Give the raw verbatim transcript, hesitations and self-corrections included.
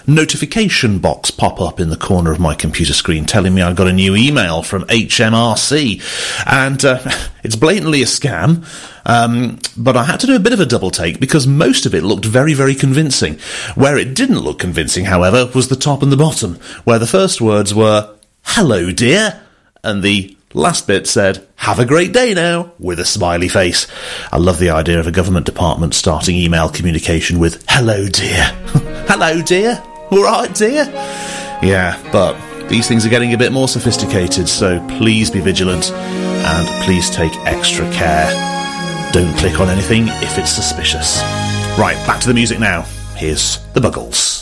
notification box pop up in the corner of my computer screen telling me I got a new email from H M R C. And uh, it's blatantly a scam, um, but I had to do a bit of a double take because most of it looked very, very convincing. Where it didn't look convincing, however, was the top and the bottom, where the first words were, "Hello, dear," and the last bit said, "Have a great day now," with a smiley face. I love the idea of a government department starting email communication with, "Hello, dear." "Hello, dear. All right, dear." Yeah, but these things are getting a bit more sophisticated, so please be vigilant and please take extra care. Don't click on anything if it's suspicious. Right, back to the music now. Here's the Buggles.